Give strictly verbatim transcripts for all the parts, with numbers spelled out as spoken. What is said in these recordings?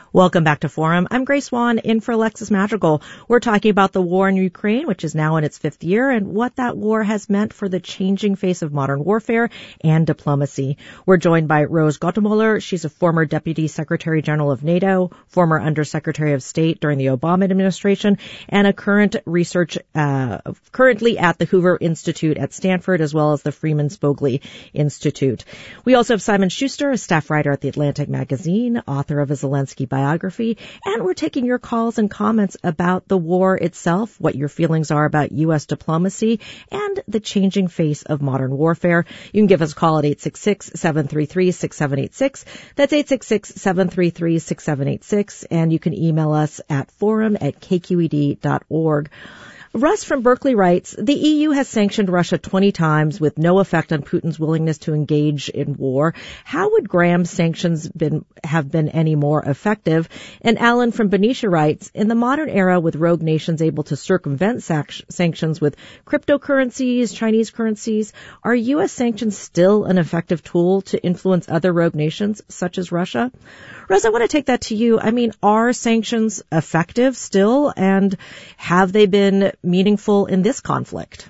Welcome back to Forum. I'm Grace Swan, in for Alexis Madrigal. We're talking about the war in Ukraine, which is now in its fifth year, and what that war has meant for the changing face of modern warfare and diplomacy. We're joined by Rose Gottemoeller. She's a former Deputy Secretary General of NATO, former Undersecretary of State during the Obama administration, and a current research, uh, currently at the Hoover Institute at Stanford, as well as the Freeman Spogli Institute. We also have Simon Schuster, a staff writer at The Atlantic Magazine, author of a Zelensky biography, and we're taking your calls and comments about the war itself, what your feelings are about U S diplomacy, and the changing face of modern warfare. You can give us a call at eight six six, seven three three, six seven eight six. That's eight six six, seven three three, six seven eight six, and you can email us at forum at k q e d dot org. Russ from Berkeley writes, the E U has sanctioned Russia twenty times with no effect on Putin's willingness to engage in war. How would Graham's sanctions been, have been any more effective? And Alan from Benicia writes, in the modern era with rogue nations able to circumvent sac- sanctions with cryptocurrencies, Chinese currencies, are U S sanctions still an effective tool to influence other rogue nations such as Russia? Russ, I want to take that to you. I mean, are sanctions effective still, and have they been meaningful in this conflict?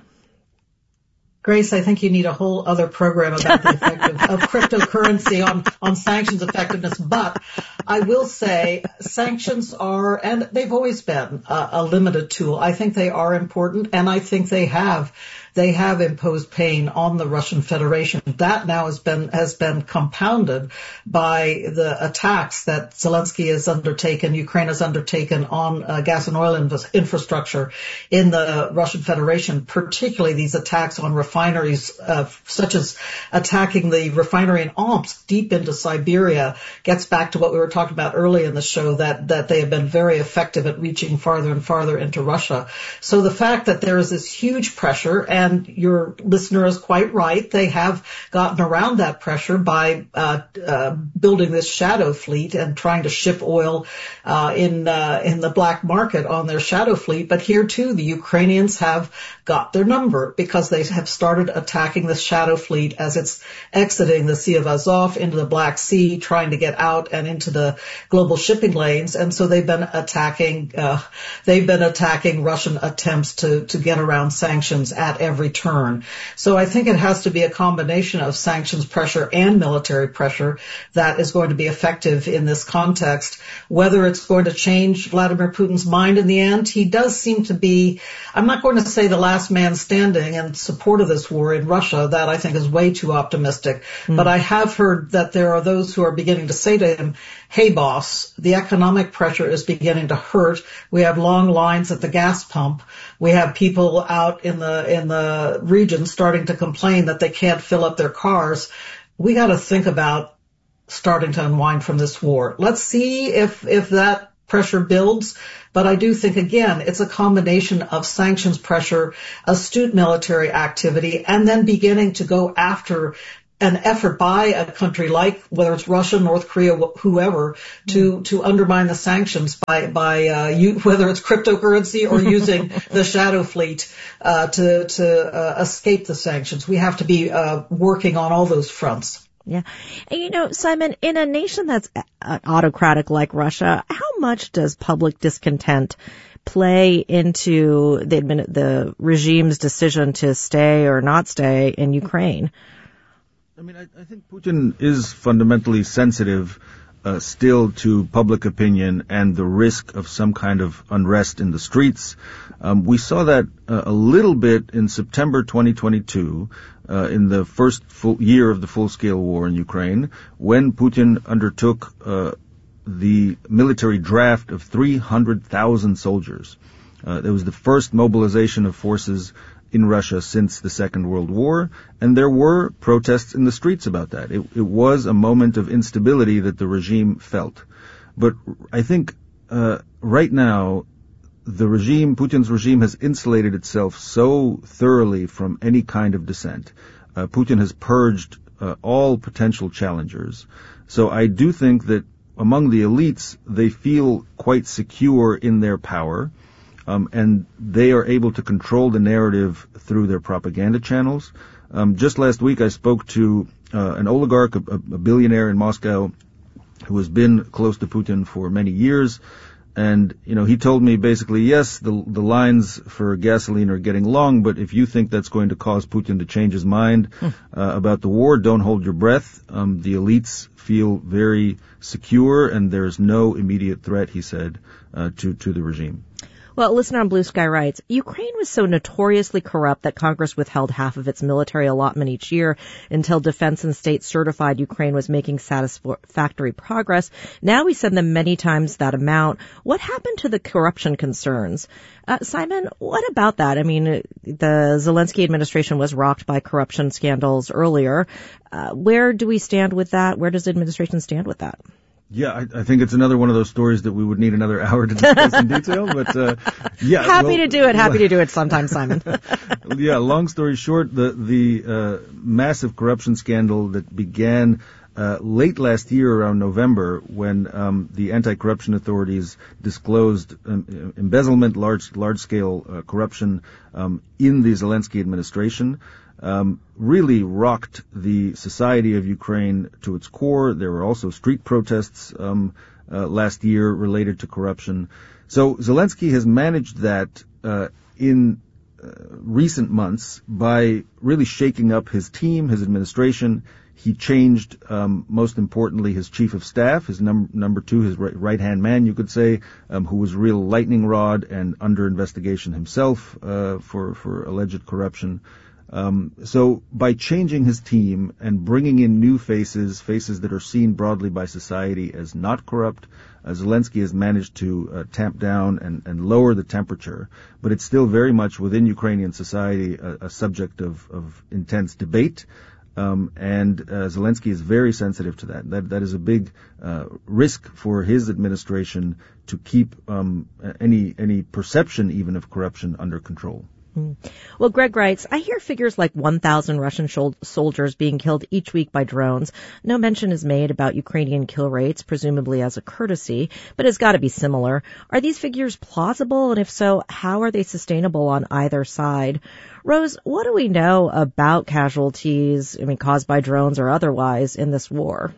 Grace, I think you need a whole other program about the effect of, of cryptocurrency on, on sanctions effectiveness. But I will say sanctions are, and they've always been a, a limited tool. I think they are important, and I think they have They have imposed pain on the Russian Federation. That now has been has been compounded by the attacks that Zelensky has undertaken, Ukraine has undertaken on uh, gas and oil inv- infrastructure in the Russian Federation, particularly these attacks on refineries, uh, such as attacking the refinery in Omsk deep into Siberia. Gets back to what we were talking about earlier in the show, that, that they have been very effective at reaching farther and farther into Russia. So the fact that there is this huge pressure, and your listener is quite right, they have gotten around that pressure by uh, uh, building this shadow fleet and trying to ship oil uh, in uh, in the black market on their shadow fleet. But here too, the Ukrainians have got their number because they have started attacking the shadow fleet as it's exiting the Sea of Azov into the Black Sea, trying to get out and into the global shipping lanes. And so they've been attacking uh, they've been attacking Russian attempts to to get around sanctions at every turn. So I think it has to be a combination of sanctions pressure and military pressure that is going to be effective in this context. Whether it's going to change Vladimir Putin's mind in the end, he does seem to be, I'm not going to say the last man standing in support of this war in Russia. That I think is way too optimistic. Mm. But I have heard that there are those who are beginning to say to him, hey boss, the economic pressure is beginning to hurt. We have long lines at the gas pump. We have people out in the in the region starting to complain that they can't fill up their cars. We got to think about starting to unwind from this war. Let's see if if that pressure builds. But I do think, again, it's a combination of sanctions pressure, astute military activity, and then beginning to go after an effort by a country like, whether it's Russia, North Korea, whoever, to, to undermine the sanctions by, by, uh, you, whether it's cryptocurrency or using the shadow fleet, uh, to, to, uh, escape the sanctions. We have to be, uh, working on all those fronts. Yeah. And, you know, Simon, in a nation that's autocratic like Russia, how much does public discontent play into the, the regime's decision to stay or not stay in Ukraine? I mean, I, I think Putin is fundamentally sensitive uh, still to public opinion and the risk of some kind of unrest in the streets. Um, we saw that uh, a little bit in September twenty twenty-two, uh, in the first full year of the full-scale war in Ukraine, when Putin undertook uh, the military draft of three hundred thousand soldiers. Uh, it was the first mobilization of forces in Russia since the Second World War, and there were protests in the streets about that. It, it was a moment of instability that the regime felt. But I think uh, right now, the regime, Putin's regime, has insulated itself so thoroughly from any kind of dissent. Uh, Putin has purged uh, all potential challengers. So I do think that among the elites, they feel quite secure in their power. Um, and they are able to control the narrative through their propaganda channels. Um, just last week, I spoke to uh, an oligarch, a, a billionaire in Moscow, who has been close to Putin for many years. And, you know, he told me basically, yes, the the lines for gasoline are getting long, but if you think that's going to cause Putin to change his mind uh, about the war, don't hold your breath. Um, the elites feel very secure, and there's no immediate threat, he said, uh, to, to the regime. Well, a listener on Blue Sky writes, Ukraine was so notoriously corrupt that Congress withheld half of its military allotment each year until Defense and State certified Ukraine was making satisfactory progress. Now we send them many times that amount. What happened to the corruption concerns? Uh, Simon, what about that? I mean, the Zelensky administration was rocked by corruption scandals earlier. Uh, where do we stand with that? Where does the administration stand with that? Yeah, I, I think it's another one of those stories that we would need another hour to discuss in detail, but, uh, yeah. Happy well, to do it, happy to do it sometime, Simon. Yeah, long story short, the, the, uh, massive corruption scandal that began, uh, late last year around November when, um, the anti-corruption authorities disclosed um, embezzlement, large, large-scale, uh, corruption, um, in the Zelensky administration. Um, really rocked the society of Ukraine to its core. There were also street protests um, uh, last year related to corruption. So Zelensky has managed that uh, in uh, recent months by really shaking up his team, his administration. He changed, um, most importantly, his chief of staff, his num- number two, his right- right-hand man, you could say, um, who was a real lightning rod and under investigation himself uh, for, for alleged corruption. Um, so by changing his team and bringing in new faces, faces that are seen broadly by society as not corrupt, uh, Zelensky has managed to uh, tamp down and, and lower the temperature. But it's still very much within Ukrainian society a, a subject of, of intense debate. Um, and uh, Zelensky is very sensitive to that. That that is a big uh, risk for his administration to keep um, any any perception even of corruption under control. Well, Greg writes, I hear figures like one thousand Russian shol- soldiers being killed each week by drones. No mention is made about Ukrainian kill rates, presumably as a courtesy, but it's got to be similar. Are these figures plausible? And if so, how are they sustainable on either side? Rose, what do we know about casualties, I mean, caused by drones or otherwise in this war?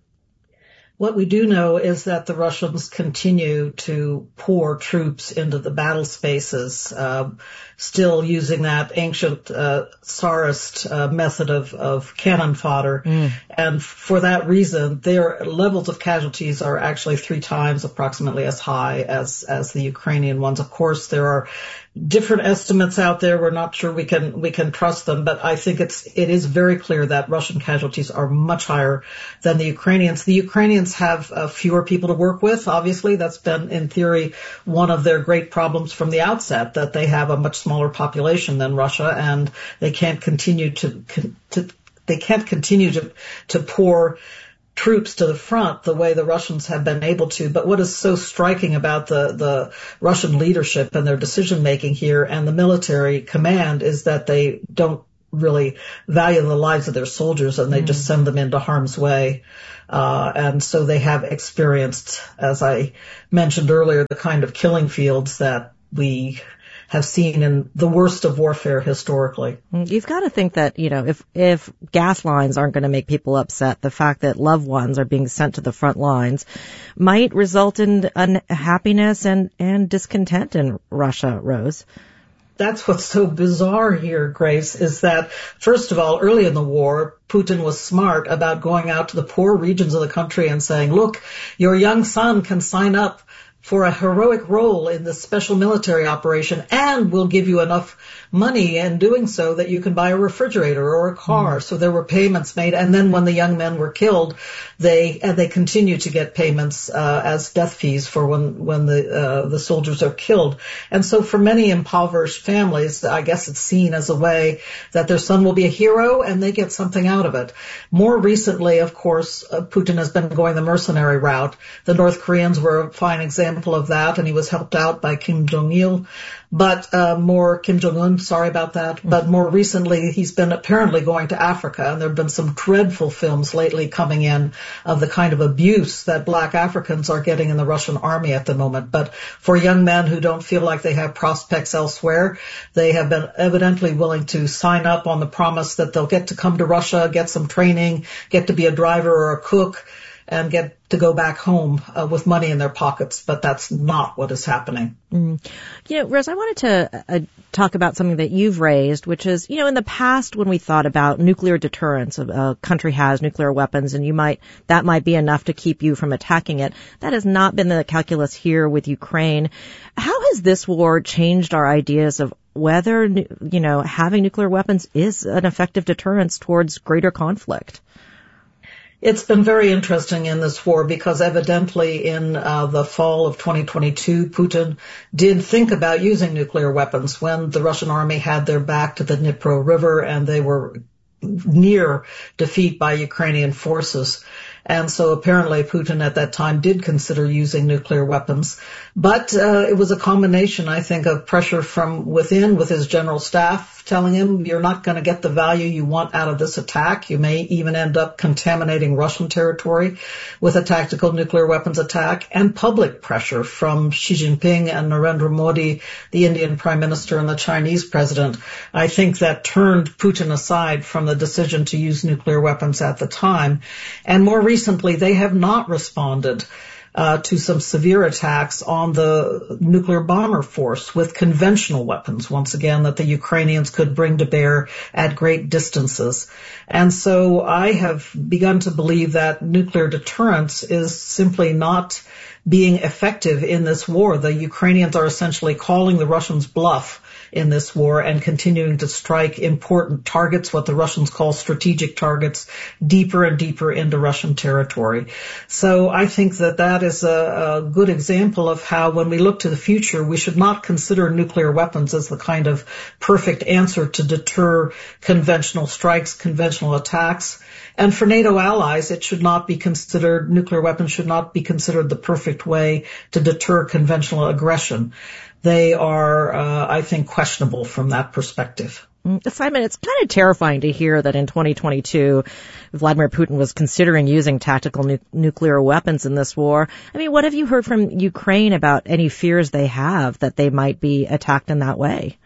What we do know is that the Russians continue to pour troops into the battle spaces, uh, still using that ancient uh, Tsarist uh, method of, of cannon fodder. Mm. And for that reason, their levels of casualties are actually three times approximately as high as, as the Ukrainian ones. Of course, there are different estimates out there. We're not sure we can we can trust them, but I think it's it is very clear that Russian casualties are much higher than the Ukrainians. The Ukrainians have uh, fewer people to work with. Obviously, that's been in theory one of their great problems from the outset, that they have a much smaller population than Russia, and they can't continue to, to they can't continue to to pour troops to the front the way the Russians have been able to. But what is so striking about the, the Russian leadership and their decision making here and the military command is that they don't really value the lives of their soldiers, and they mm. just send them into harm's way. Uh, and so they have experienced, as I mentioned earlier, the kind of killing fields that we have seen in the worst of warfare historically. You've got to think that, you know, if, if gas lines aren't going to make people upset, the fact that loved ones are being sent to the front lines might result in unhappiness and, and discontent in Russia, Rose. That's what's so bizarre here, Grace, is that, first of all, early in the war, Putin was smart about going out to the poor regions of the country and saying, look, your young son can sign up for a heroic role in this special military operation, and we'll give you enough money in doing so that you can buy a refrigerator or a car. Mm. So there were payments made, and then when the young men were killed, they and they continue to get payments uh, as death fees for when when the uh, the soldiers are killed. And so for many impoverished families, I guess it's seen as a way that their son will be a hero and they get something out of it. More recently, of course, uh, Putin has been going the mercenary route. The North Koreans were a fine example of that, and he was helped out by Kim Jong-il. But uh, more Kim Jong-un, sorry about that. But more recently, he's been apparently going to Africa, and there have been some dreadful films lately coming in of the kind of abuse that black Africans are getting in the Russian army at the moment. But for young men who don't feel like they have prospects elsewhere, they have been evidently willing to sign up on the promise that they'll get to come to Russia, get some training, get to be a driver or a cook, and get to go back home uh, with money in their pockets, but that's not what is happening. Mm. You know, Rose, I wanted to uh, talk about something that you've raised, which is, you know, in the past when we thought about nuclear deterrence, a country has nuclear weapons and you might, that might be enough to keep you from attacking it. That has not been the calculus here with Ukraine. How has this war changed our ideas of whether, you know, having nuclear weapons is an effective deterrence towards greater conflict? It's been very interesting in this war because evidently in uh, the fall of twenty twenty-two, Putin did think about using nuclear weapons when the Russian army had their back to the Dnipro River and they were near defeat by Ukrainian forces. And so apparently Putin at that time did consider using nuclear weapons. But uh, it was a combination, I think, of pressure from within with his general staff telling him you're not going to get the value you want out of this attack. You may even end up contaminating Russian territory with a tactical nuclear weapons attack, and public pressure from Xi Jinping and Narendra Modi, the Indian Prime Minister and the Chinese President. I think that turned Putin aside from the decision to use nuclear weapons at the time. And more recently, they have not responded Uh, to some severe attacks on the nuclear bomber force with conventional weapons, once again, that the Ukrainians could bring to bear at great distances. And so I have begun to believe that nuclear deterrence is simply not being effective in this war. The Ukrainians are essentially calling the Russians bluff in this war and continuing to strike important targets, what the Russians call strategic targets, deeper and deeper into Russian territory. So I think that that is a, a good example of how when we look to the future, we should not consider nuclear weapons as the kind of perfect answer to deter conventional strikes, conventional attacks. And for NATO allies, it should not be considered, nuclear weapons should not be considered the perfect way to deter conventional aggression. They are, uh, I think, questionable from that perspective. Simon, it's kind of terrifying to hear that in twenty twenty-two, Vladimir Putin was considering using tactical nu- nuclear weapons in this war. I mean, what have you heard from Ukraine about any fears they have that they might be attacked in that way?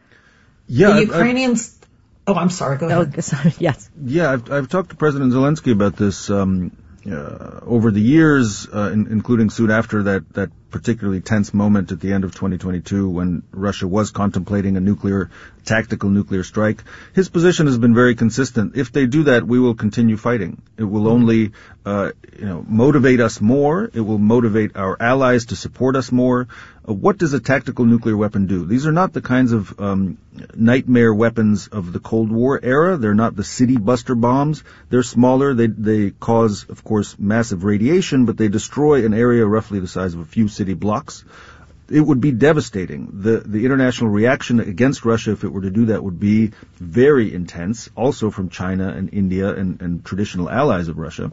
Yeah, the I've, Ukrainians... I've, oh, I'm sorry, go ahead. Oh, sorry, yes. Yeah, I've, I've talked to President Zelensky about this um, uh, over the years, uh, in, including soon after that, that particularly tense moment at the end of twenty twenty-two when Russia was contemplating a nuclear, tactical nuclear strike. His position has been very consistent. If they do that, we will continue fighting. It will only, uh, you know, motivate us more. It will motivate our allies to support us more. Uh, what does a tactical nuclear weapon do? These are not the kinds of um, nightmare weapons of the Cold War era. They're not the city buster bombs. They're smaller. They they cause, of course, massive radiation, but they destroy an area roughly the size of a few city blocks. It would be devastating. The the international reaction against Russia, if it were to do that, would be very intense, also from China and India and, and traditional allies of Russia.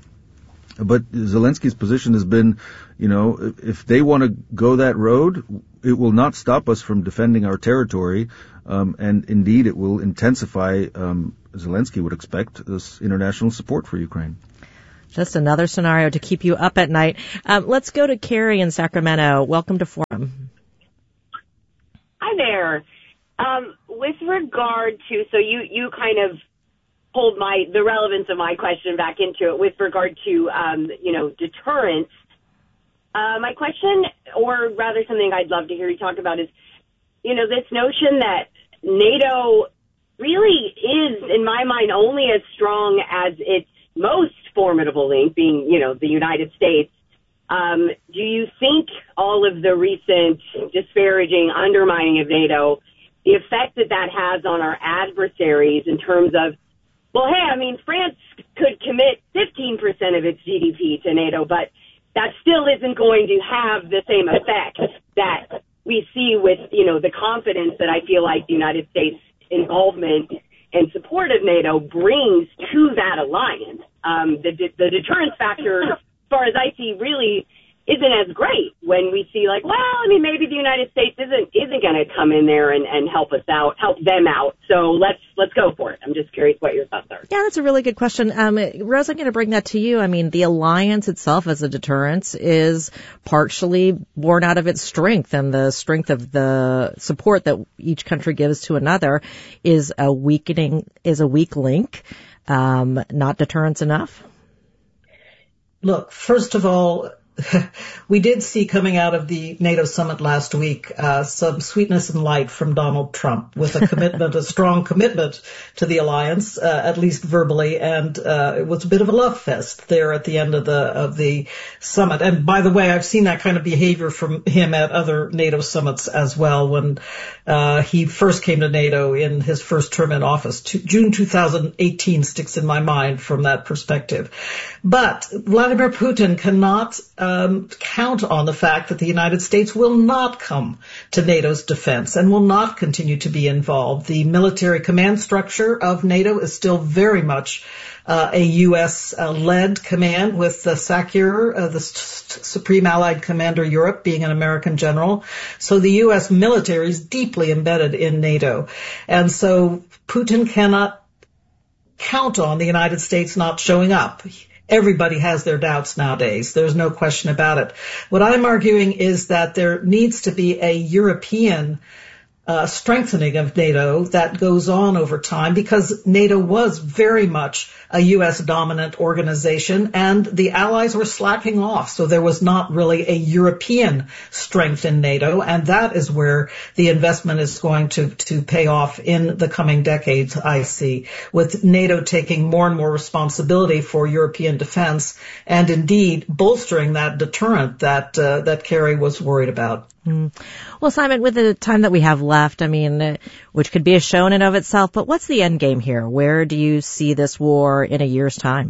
But Zelensky's position has been, you know, if they want to go that road, it will not stop us from defending our territory. Um, and indeed, it will intensify, um, Zelensky would expect, this international support for Ukraine. Just another scenario to keep you up at night. Um, let's go to Carrie in Sacramento. Welcome to Forum. Hi there. Um, with regard to, so you, you kind of pulled my, the relevance of my question back into it with regard to, um, you know, deterrence. Uh, my question, or rather something I'd love to hear you talk about is, you know, this notion that NATO really is, in my mind, only as strong as its most formidable link, being, you know, the United States. Um, do you think all of the recent disparaging, undermining of NATO, the effect that that has on our adversaries in terms of, well, hey, I mean, France could commit fifteen percent of its G D P to NATO, but that still isn't going to have the same effect that we see with, you know, the confidence that I feel like the United States involvement and support of NATO brings to that alliance. Um, the, the deterrence factor, as far as I see, really isn't as great when we see, like, well, I mean, maybe the United States isn't isn't going to come in there and, and help us out, help them out. So let's let's go for it. I'm just curious what your thoughts are. Yeah, that's a really good question. Um, Rose, I'm going to bring that to you. I mean, the alliance itself as a deterrence is partially born out of its strength, and the strength of the support that each country gives to another is a weakening, is a weak link, um, not deterrence enough. Look, first of all, we did see coming out of the NATO summit last week uh, some sweetness and light from Donald Trump with a commitment, a strong commitment to the alliance, uh, at least verbally, and uh, it was a bit of a love fest there at the end of the of the summit. And by the way, I've seen that kind of behavior from him at other NATO summits as well. When uh, he first came to NATO in his first term in office, to, June two thousand eighteen sticks in my mind from that perspective. But Vladimir Putin cannot Um, count on the fact that the United States will not come to NATO's defense and will not continue to be involved. The military command structure of NATO is still very much uh, a U S-led uh, command, with uh, Sakir, uh, the st- Supreme Allied Commander Europe, being an American general. So the U S military is deeply embedded in NATO. And so Putin cannot count on the United States not showing up. Everybody has their doubts nowadays. There's no question about it. What I'm arguing is that there needs to be a European uh, strengthening of NATO that goes on over time, because NATO was very much a U S dominant organization and the allies were slacking off. So there was not really a European strength in NATO, and that is where the investment is going to, to pay off in the coming decades, I see, with NATO taking more and more responsibility for European defense and indeed bolstering that deterrent that, uh, that Kerry was worried about. Mm. Well, Simon, with the time that we have left, I mean, uh, which could be a show in and of itself, but what's the end game here? Where do you see this war in a year's time?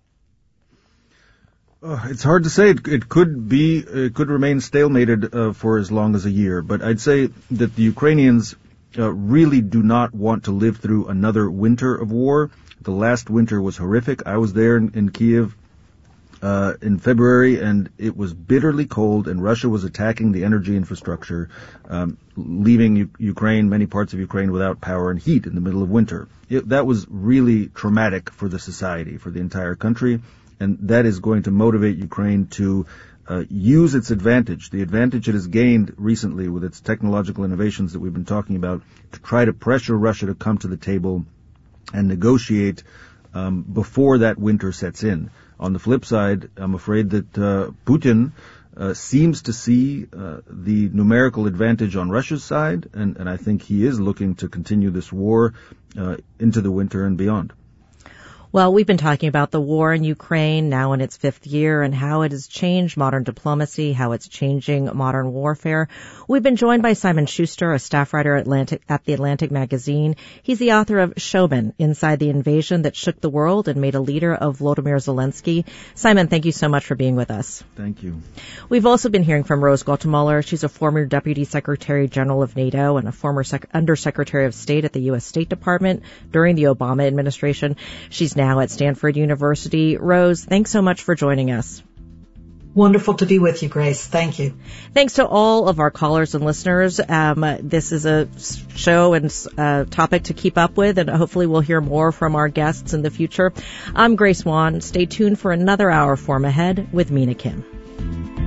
Uh, it's hard to say. It, it could be, it could remain stalemated uh, for as long as a year. But I'd say that the Ukrainians uh, really do not want to live through another winter of war. The last winter was horrific. I was there in, in Kiev uh, in February, and it was bitterly cold, and Russia was attacking the energy infrastructure, um, leaving U- Ukraine, many parts of Ukraine, without power and heat in the middle of winter. It, that was really traumatic for the society, for the entire country, and that is going to motivate Ukraine to uh, use its advantage, the advantage it has gained recently with its technological innovations that we've been talking about, to try to pressure Russia to come to the table and negotiate um, before that winter sets in. On the flip side, I'm afraid that uh, Putin uh, seems to see uh, the numerical advantage on Russia's side, and, and I think he is looking to continue this war uh, into the winter and beyond. Well, we've been talking about the war in Ukraine now in its fifth year and how it has changed modern diplomacy, how it's changing modern warfare. We've been joined by Simon Schuster, a staff writer at, Atlantic, at The Atlantic magazine. He's the author of Showman, Inside the Invasion That Shook the World and Made a Leader of Volodymyr Zelensky. Simon, thank you so much for being with us. Thank you. We've also been hearing from Rose Gottemoeller. She's a former Deputy Secretary General of NATO and a former Sec- Undersecretary of State at the U S State Department during the Obama administration. She's now at Stanford University. Rose, thanks so much for joining us. Wonderful to be with you, Grace. Thank you. Thanks to all of our callers and listeners. Um, this is a show and uh, topic to keep up with, and hopefully we'll hear more from our guests in the future. I'm Grace Wan. Stay tuned for another hour Form Ahead with Mina Kim.